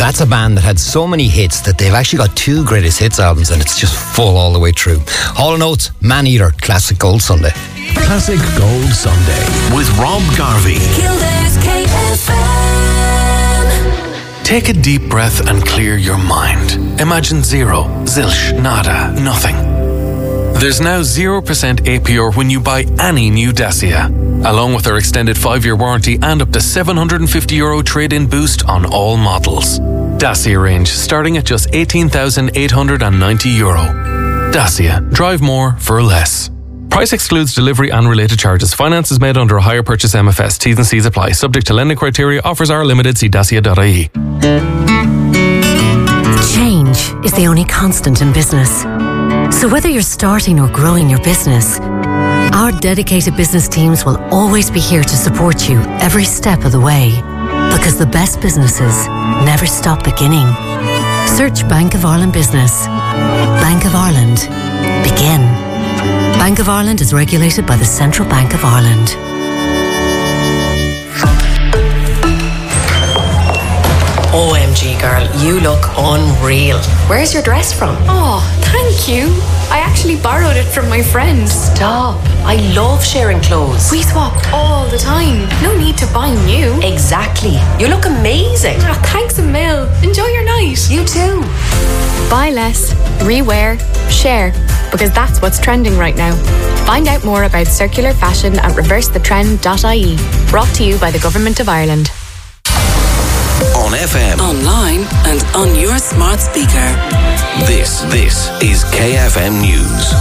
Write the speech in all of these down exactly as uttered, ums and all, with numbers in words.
That's a band that had so many hits that they've actually got two greatest hits albums, and it's just full all the way through. Hall and Oates, Man Eater, Classic Gold Sunday. Classic Gold Sunday with Rob Garvey. Kildare K F M. Take a deep breath and clear your mind. Imagine zero, zilch, nada, nothing. There's now zero percent A P R when you buy any new Dacia, along with our extended five-year warranty and up to seven hundred fifty euro trade-in boost on all models. Dacia range starting at just eighteen thousand eight hundred ninety euro. Dacia. Drive more for less. Price excludes delivery and related charges. Finance is made under a hire purchase M F S. T's and C's apply. Subject to lending criteria. Offers are limited. See dacia dot I E. Change is the only constant in business. So whether you're starting or growing your business, our dedicated business teams will always be here to support you every step of the way. Because the best businesses never stop beginning. Search Bank of Ireland Business. Bank of Ireland. Begin. Bank of Ireland is regulated by the Central Bank of Ireland. O M G girl, you look unreal. Where's your dress from? Oh, thank you. I actually borrowed it from my friend. Stop. I love sharing clothes. We swap all the time. No need to buy new. Exactly. You look amazing. Oh, thanks a mil. Enjoy your night. You too. Buy less, rewear, share, because that's what's trending right now. Find out more about circular fashion at reverse the trend dot I E. Brought to you by the Government of Ireland. On F M, online and on your smart speaker. This, this is K F M News.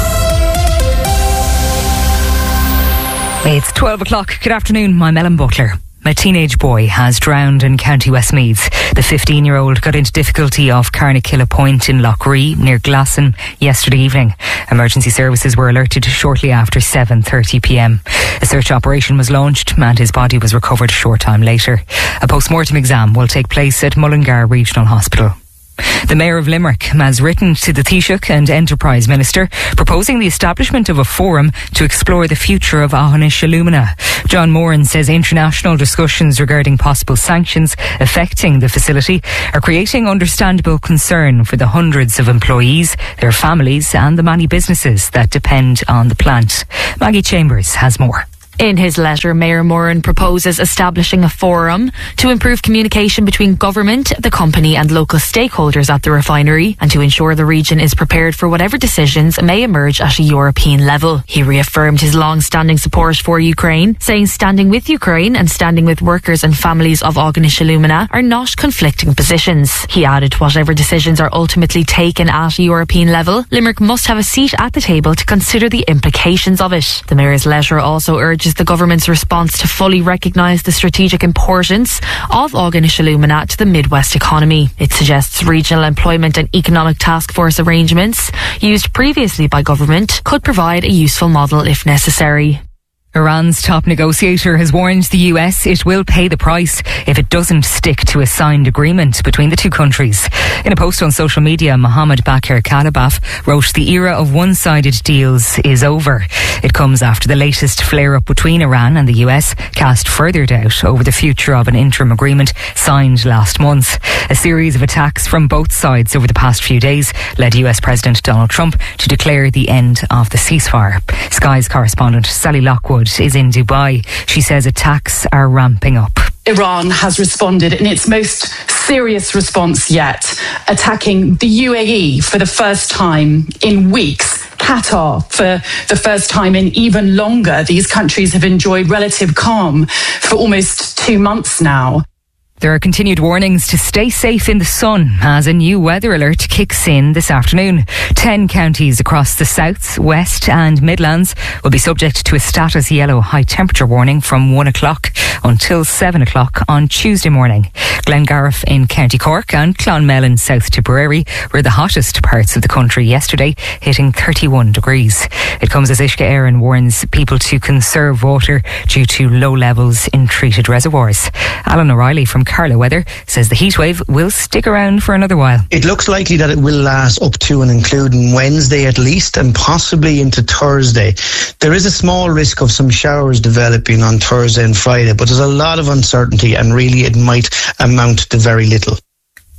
It's twelve o'clock. Good afternoon. I'm Ellen Butler. A teenage boy has drowned in County Westmeath. The fifteen-year-old got into difficulty off Carnakilla Point in Loughree, near Glasson, yesterday evening. Emergency services were alerted shortly after seven thirty p m. A search operation was launched and his body was recovered a short time later. A post-mortem exam will take place at Mullingar Regional Hospital. The Mayor of Limerick has written to the Taoiseach and Enterprise Minister proposing the establishment of a forum to explore the future of Aughinish Alumina. John Moran says international discussions regarding possible sanctions affecting the facility are creating understandable concern for the hundreds of employees, their families and the many businesses that depend on the plant. Maggie Chambers has more. In his letter, Mayor Moran proposes establishing a forum to improve communication between government, the company and local stakeholders at the refinery, and to ensure the region is prepared for whatever decisions may emerge at a European level. He reaffirmed his long-standing support for Ukraine, saying standing with Ukraine and standing with workers and families of Aughinish Alumina are not conflicting positions. He added whatever decisions are ultimately taken at a European level, Limerick must have a seat at the table to consider the implications of it. The Mayor's letter also urged the government's response to fully recognise the strategic importance of Aughinish Alumina to the Midwest economy. It suggests regional employment and economic task force arrangements used previously by government could provide a useful model if necessary. Iran's top negotiator has warned the U S it will pay the price if it doesn't stick to a signed agreement between the two countries. In a post on social media, Mohammed Bakr Kalibaf wrote, "The era of one-sided deals is over." It comes after the latest flare-up between Iran and the U S cast further doubt over the future of an interim agreement signed last month. A series of attacks from both sides over the past few days led U S President Donald Trump to declare the end of the ceasefire. Sky's correspondent Sally Lockwood is in Dubai. She says attacks are ramping up. Iran has responded in its most serious response yet, attacking the U A E for the first time in weeks, Qatar for the first time in even longer. These countries have enjoyed relative calm for almost two months now. There are continued warnings to stay safe in the sun as a new weather alert kicks in this afternoon. Ten counties across the south, west and Midlands will be subject to a status yellow high temperature warning from one o'clock until seven o'clock on Tuesday morning. Glengariff in County Cork and Clonmel in South Tipperary were the hottest parts of the country yesterday, hitting thirty-one degrees. It comes as Uisce Éireann warns people to conserve water due to low levels in treated reservoirs. Alan O'Reilly from Carlow Weather says the heatwave will stick around for another while. It looks likely that it will last up to and including Wednesday at least, and possibly into Thursday. There is a small risk of some showers developing on Thursday and Friday, but there's a lot of uncertainty and really it might amount to very little.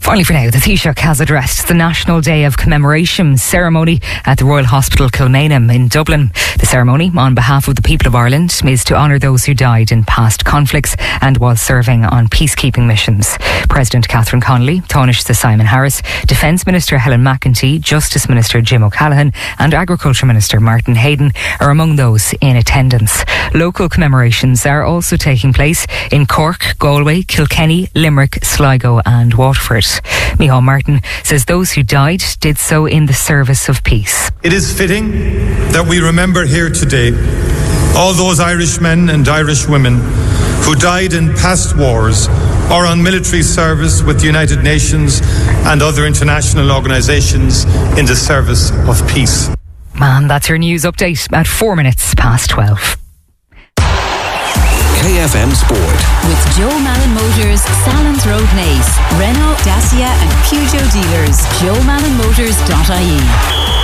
Finally for now, the Taoiseach has addressed the National Day of Commemoration ceremony at the Royal Hospital Kilmainham in Dublin. The ceremony, on behalf of the people of Ireland, is to honour those who died in past conflicts and while serving on peacekeeping missions. President Catherine Connolly, Taoiseach Simon Harris, Defence Minister Helen McEntee, Justice Minister Jim O'Callaghan and Agriculture Minister Martin Hayden are among those in attendance. Local commemorations are also taking place in Cork, Galway, Kilkenny, Limerick, Sligo and Waterford. Micheál Martin says those who died did so in the service of peace. It is fitting that we remember here today all those Irish men and Irish women who died in past wars or on military service with the United Nations and other international organisations in the service of peace. Man, that's your news update at four minutes past twelve. K F M Sport. With Joe Malin Motors, Salons Road Naas, Renault, Dacia and Peugeot dealers. joe malin motors dot I E.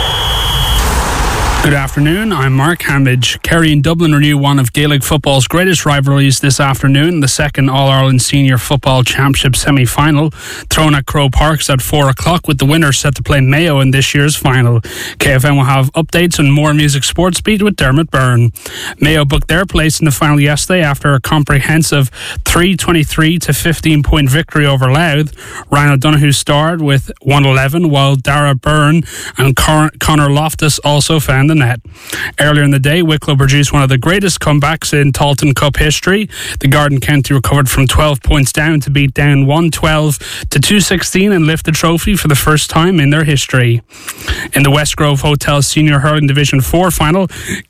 Good afternoon, I'm Mark Hambidge. Kerry and Dublin renew one of Gaelic football's greatest rivalries this afternoon, the second All-Ireland Senior Football Championship semi-final, thrown at Croke Park at four o'clock, with the winner set to play Mayo in this year's final. K F M will have updates on More Music Sports Beat with Dermot Byrne. Mayo booked their place in the final yesterday after a comprehensive three twenty-three to fifteen point victory over Louth. Ryan O'Donoghue starred with one eleven, while Dara Byrne and Con- Conor Loftus also found the net. Earlier in the day, Wicklow produced one of the greatest comebacks in Tailteann Cup history. The Garden County recovered from twelve points down to beat down one twelve to two sixteen and lift the trophy for the first time in their history. In the Westgrove Hotel Senior Hurling Division four final,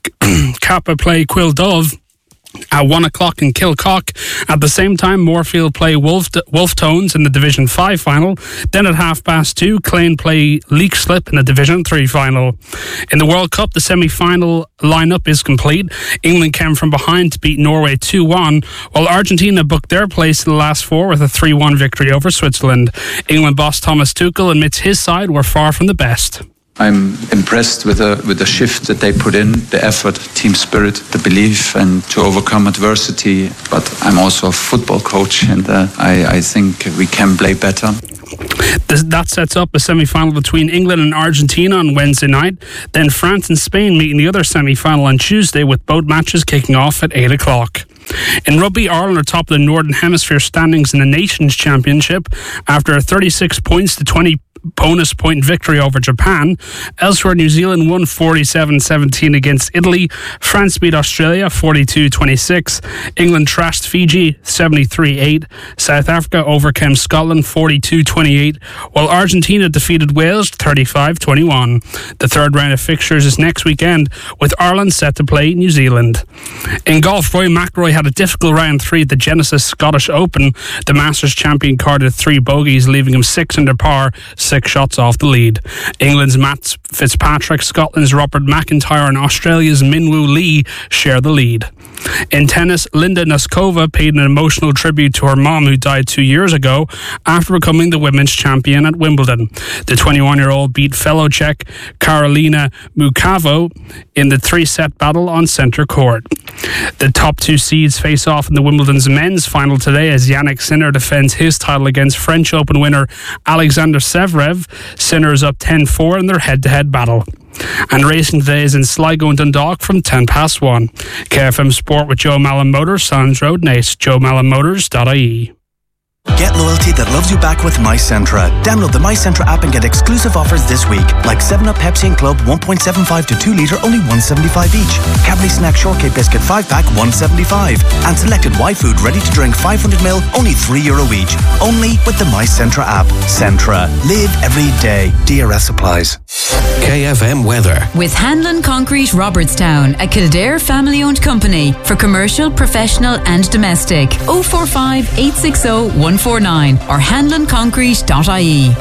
Kappa play Quildove at one o'clock in Kilcock. At the same time, Moorfield play Wolf, Wolf Tones in the Division five final. Then at half past two, Clane play Leakslip in the Division three final. In the World Cup, the semi-final lineup is complete. England came from behind to beat Norway two one, while Argentina booked their place in the last four with a three one victory over Switzerland. England boss Thomas Tuchel admits his side were far from the best. I'm impressed with the with the shift that they put in, the effort, team spirit, the belief, and to overcome adversity. But I'm also a football coach, and uh, I, I think we can play better. This, that sets up a semi-final between England and Argentina on Wednesday night. Then France and Spain meet in the other semi-final on Tuesday, with both matches kicking off at eight o'clock. In rugby, Ireland are top of the Northern Hemisphere standings in the Nations Championship after a thirty-six points to twenty bonus point victory over Japan. Elsewhere, New Zealand won forty-seven seventeen against Italy. France beat Australia forty-two twenty-six. England trashed Fiji seventy-three eight. South Africa overcame Scotland forty-two twenty-eight, while Argentina defeated Wales thirty-five twenty-one. The third round of fixtures is next weekend, with Ireland set to play New Zealand. In golf, Rory McIlroy had a difficult round three at the Genesis Scottish Open. The Masters champion carded three bogeys, leaving him six under par, six shots off the lead. England's Matt Fitzpatrick, Scotland's Robert McIntyre and Australia's Minwoo Lee share the lead. In tennis, Linda Noskova paid an emotional tribute to her mom, who died two years ago after becoming the women's champion at Wimbledon. The twenty-one-year-old beat fellow Czech Karolina Mukavo in the three-set battle on centre court. The top two seeds face off in the Wimbledon's men's final today as Yannick Sinner defends his title against French Open winner Alexander Zverev. Sinner is up ten four in their head-to-head battle. And racing today is in Sligo and Dundalk from ten past one. K F M Sport with Joe Malin Motors, Salons Road Naas, joe malin motors dot I E. Get loyalty that loves you back with MyCentra. Download the MyCentra app and get exclusive offers this week, like seven up Pepsi and Club one point seven five to two litre, only one seventy-five each. Cadbury Snack Shortcake Biscuit five pack, one seventy-five. And selected Y Food ready to drink five hundred milliliters, only three euro each. Only with the MyCentra app. Centra. Live every day. D R S applies. K F M weather. With Hanlon Concrete Robertstown, a Kildare family-owned company for commercial, professional and domestic. oh four five, eight six oh, one four nine or hanlon concrete dot I E.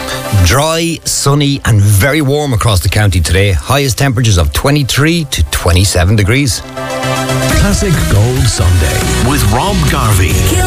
Dry, sunny and very warm across the county today. Highest temperatures of twenty-three to twenty-seven degrees. Classic Gold Sunday with Rob Garvey.